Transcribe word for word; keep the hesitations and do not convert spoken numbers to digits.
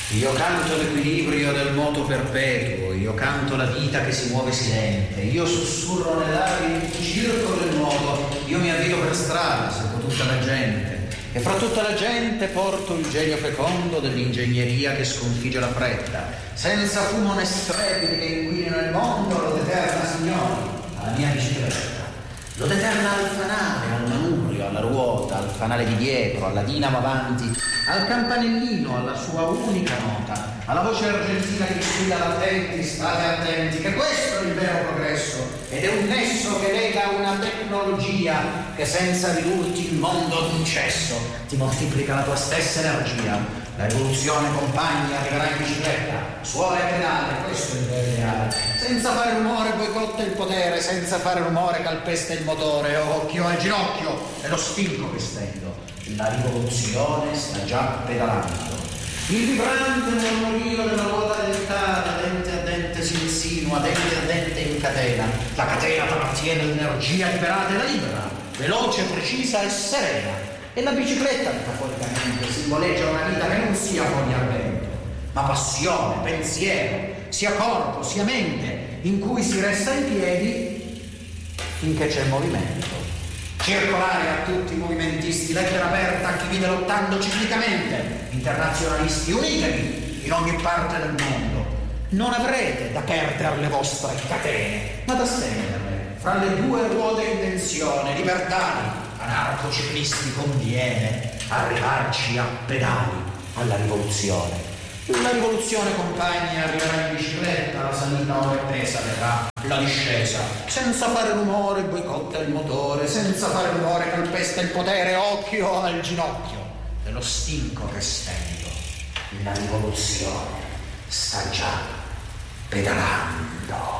Io canto l'equilibrio del moto perpetuo, io canto la vita che si muove silente, io sussurro nell'aria il circolo del nuoto, io mi avvio per strada, seguo tutta la gente, e fra tutta la gente porto il genio fecondo dell'ingegneria che sconfigge la fretta, senza fumo né strepiti che inquinino il mondo, lo deterna, signori, alla mia bicicletta. Lo deterna al fanale, al manubrio, alla ruota, al fanale di dietro, alla dinamo avanti, al campanellino, alla sua unica nota, alla voce argentina che squilla l'attenti, state attenti, che questo è il vero progresso ed è un nesso che lega una tecnologia che senza ridurti il mondo ad un cesso ti moltiplica la tua stessa energia. La rivoluzione, compagni, arriverà in bicicletta, suola e pedale, questo è il vero ideale. Senza fare rumore boicotta il potere, senza fare rumore calpesta il motore, occhio al ginocchio e lo stinco che stendo. La rivoluzione sta già pedalando. Il vibrante mormorio della ruota dentata, dente a dente si insinua, dente a dente incatena. La catena trattiene l'energia liberata e la libera, veloce, precisa e serena. E la bicicletta, metaforicamente, simboleggia una vita che non sia foglia al vento, ma passione, pensiero, sia corpo, sia mente, in cui si resta in piedi finché c'è movimento. Circolare a tutti i movimentisti, lettera aperta a chi vive lottando ciclicamente, internazionalisti, unitevi in ogni parte del mondo. Non avrete da perdere le vostre catene, ma da stendere fra le due ruote in tensione, libertari. Anarcociclisti conviene arrivarci a pedali alla rivoluzione. La rivoluzione, compagni, arriverà in bicicletta, la salita ora è tesa, verrà la discesa. Senza fare rumore boicotta il motore, senza fare rumore calpesta il potere, occhio al ginocchio dello stinco che stendo. La rivoluzione sta già pedalando.